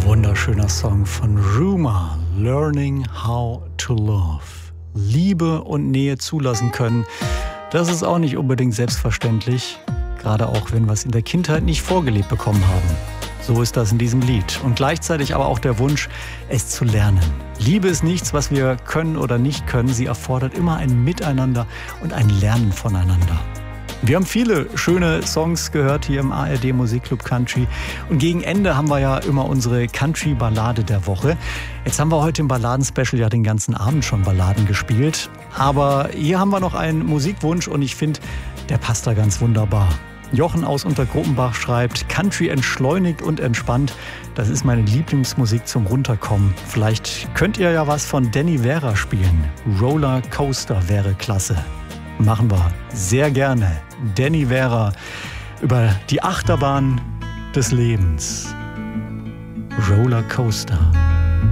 Wunderschöner Song von Ruma, Learning How to Love. Liebe und Nähe zulassen können, das ist auch nicht unbedingt selbstverständlich, gerade auch wenn wir es in der Kindheit nicht vorgelebt bekommen haben. So ist das in diesem Lied. Und gleichzeitig aber auch der Wunsch, es zu lernen. Liebe ist nichts, was wir können oder nicht können. Sie erfordert immer ein Miteinander und ein Lernen voneinander. Wir haben viele schöne Songs gehört hier im ARD Musikclub Country. Und gegen Ende haben wir ja immer unsere Country-Ballade der Woche. Jetzt haben wir heute im Balladen-Special ja den ganzen Abend schon Balladen gespielt. Aber hier haben wir noch einen Musikwunsch und ich finde, der passt da ganz wunderbar. Jochen aus Untergruppenbach schreibt, Country entschleunigt und entspannt. Das ist meine Lieblingsmusik zum Runterkommen. Vielleicht könnt ihr ja was von Danny Vera spielen. Roller Coaster wäre klasse. Machen wir sehr gerne. Danny Vera über die Achterbahn des Lebens. Roller Coaster.